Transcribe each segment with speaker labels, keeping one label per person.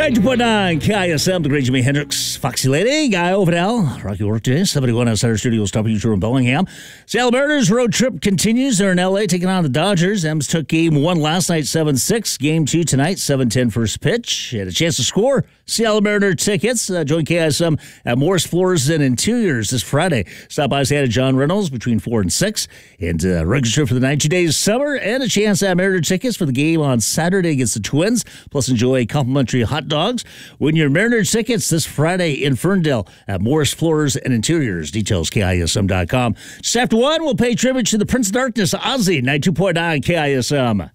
Speaker 1: 92.9 KISM, the great Jimi Hendrix, Foxy Lady, Guy Overdell, Rocky Work today, 71 outside our studios, W2 in Bellingham. Seattle Mariners road trip continues. They're in LA taking on the Dodgers. M's took game 1 last night, 7-6. Game 2 tonight, 7-10 first pitch. Had a chance to score Seattle Mariner tickets. Join KISM at Morris Floors and Interiors this Friday. Stop by Santa John Reynolds between 4 and 6. And register for the 90 days summer and a chance at Mariner tickets for the game on Saturday against the Twins. Plus enjoy complimentary hot dogs. Win your Mariner tickets this Friday in Ferndale at Morris Floors and Interiors. Details, KISM.com. Just after 1, we'll pay tribute to the Prince of Darkness, Ozzy, 92.9 KISM.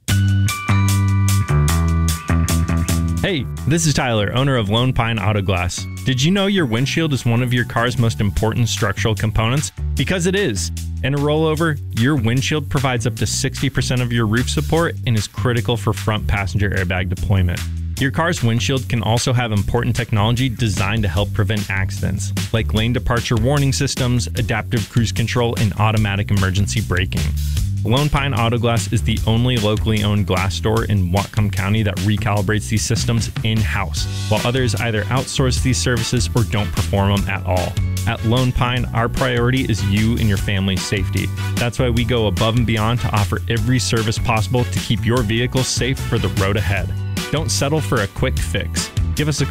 Speaker 2: Hey, this is Tyler, owner of Lone Pine Auto Glass. Did you know your windshield is one of your car's most important structural components? Because it is. In a rollover, your windshield provides up to 60% of your roof support and is critical for front passenger airbag deployment. Your car's windshield can also have important technology designed to help prevent accidents, like lane departure warning systems, adaptive cruise control, and automatic emergency braking. Lone Pine Auto Glass is the only locally owned glass store in Whatcom County that recalibrates these systems in-house, while others either outsource these services or don't perform them at all. At Lone Pine, our priority is you and your family's safety. That's why we go above and beyond to offer every service possible to keep your vehicle safe for the road ahead. Don't settle for a quick fix. Give us a